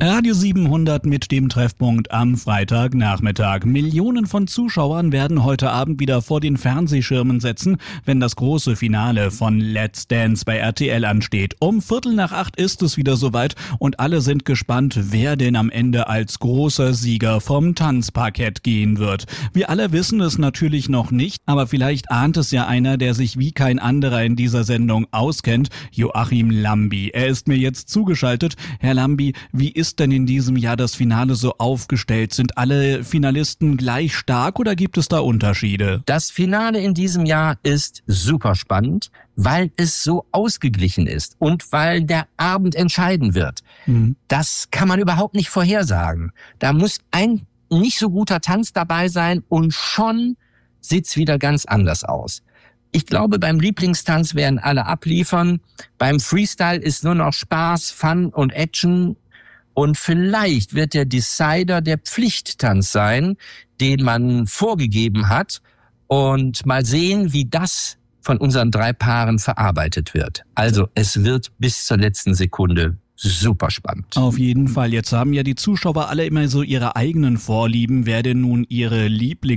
Radio 700 mit dem Treffpunkt am Freitagnachmittag. Millionen von Zuschauern werden heute Abend wieder vor den Fernsehschirmen setzen, wenn das große Finale von Let's Dance bei RTL ansteht. Um 7:45 ist es wieder soweit und alle sind gespannt, wer denn am Ende als großer Sieger vom Tanzparkett gehen wird. Wir alle wissen es natürlich noch nicht, aber vielleicht ahnt es ja einer, der sich wie kein anderer in dieser Sendung auskennt, Joachim Lambi. Er ist mir jetzt zugeschaltet. Herr Lambi, wie ist denn in diesem Jahr das Finale so aufgestellt? Sind alle Finalisten gleich stark oder gibt es da Unterschiede? Das Finale in diesem Jahr ist super spannend, weil es so ausgeglichen ist und weil der Abend entscheiden wird. Das kann man überhaupt nicht vorhersagen. Da muss ein nicht so guter Tanz dabei sein und schon sieht's wieder ganz anders aus. Ich glaube, beim Lieblingstanz werden alle abliefern. Beim Freestyle ist nur noch Spaß, Fun und Action. Und vielleicht wird der Decider der Pflichttanz sein, den man vorgegeben hat. Und mal sehen, wie das von unseren 3 Paaren verarbeitet wird. Also es wird bis zur letzten Sekunde super spannend. Auf jeden Fall. Jetzt haben ja die Zuschauer alle immer so ihre eigenen Vorlieben. Wer denn nun ihre